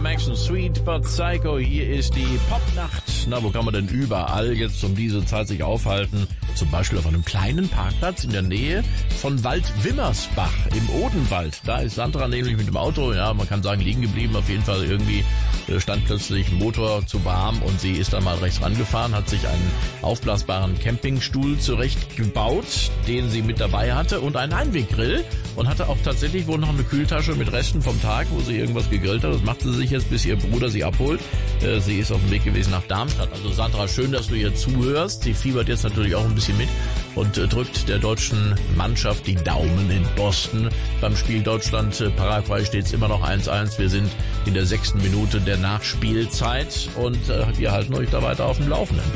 Max und Sweet But Psycho. Hier ist die Popnacht. Na, wo kann man denn überall jetzt um diese Zeit sich aufhalten? Zum Beispiel auf einem kleinen Parkplatz in der Nähe von Wald-Wimmersbach im Odenwald. Da ist Sandra nämlich mit dem Auto, ja, man kann sagen, liegen geblieben. Auf jeden Fall irgendwie stand plötzlich ein Motor zu warm und sie ist dann mal rechts rangefahren, hat sich einen aufblasbaren Campingstuhl zurechtgebaut, den sie mit dabei hatte, und einen Einweggrill, und hatte auch tatsächlich wohl noch eine Kühltasche mit Resten vom Tag, wo sie irgendwas gegrillt hat. Das machte sie sich jetzt, bis ihr Bruder sie abholt. Sie ist auf dem Weg gewesen nach Darmstadt. Also Sandra, schön, dass du hier zuhörst. Sie fiebert jetzt natürlich auch ein bisschen mit und drückt der deutschen Mannschaft die Daumen in Boston. Beim Spiel Deutschland-Paraguay steht es immer noch 1-1. Wir sind in der 6. Minute der Nachspielzeit und wir halten euch da weiter auf dem Laufenden.